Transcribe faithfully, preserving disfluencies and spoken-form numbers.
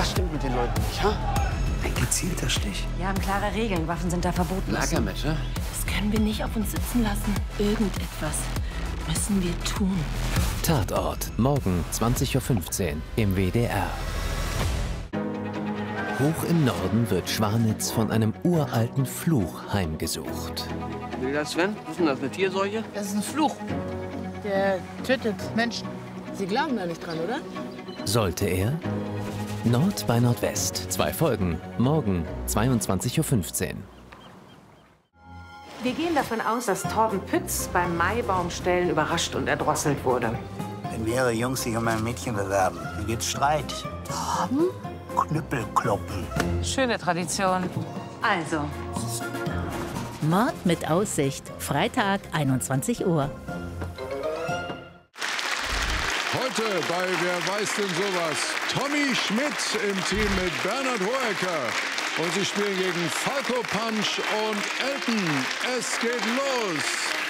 Was stimmt mit den Leuten nicht, ha? Ein gezielter Stich. Wir haben klare Regeln. Waffen sind da verboten. Lagermesser? Das können wir nicht auf uns sitzen lassen. Irgendetwas müssen wir tun. Tatort, morgen zwanzig Uhr fünfzehn im W D R. Hoch im Norden wird Schwanitz von einem uralten Fluch heimgesucht. Will das, Sven? Was ist denn das, eine Tierseuche? Das ist ein Fluch. Der tötet Menschen. Sie glauben da nicht dran, oder? Sollte er? Nord bei Nordwest. Zwei Folgen. Morgen zweiundzwanzig Uhr fünfzehn. Wir gehen davon aus, dass Torben Pütz beim Maibaumstellen überrascht und erdrosselt wurde. Wenn mehrere Jungs sich um ein Mädchen bewerben, dann gibt's Streit. Torben? Knüppelkloppen. Schöne Tradition. Also. Mord mit Aussicht. Freitag, einundzwanzig Uhr. Heute bei Wer weiß denn sowas? Tommy Schmidt im Team mit Bernhard Hoeker. Und sie spielen gegen Falco Punch und Elton. Es geht los.